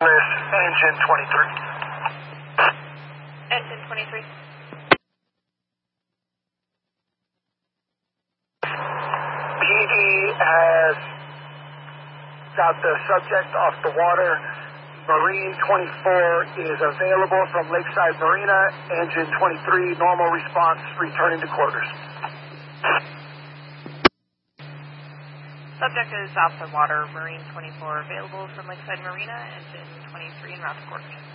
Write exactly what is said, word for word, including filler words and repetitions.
Engine twenty-three. Engine twenty-three. P D has got the subject off the water. Marine twenty-four is available from Lakeside Marina. Engine twenty-three, normal response, returning to quarters. Subject is off the water. Marine twenty-four available from Lakeside Marina. Engine twenty-three en route to quarters.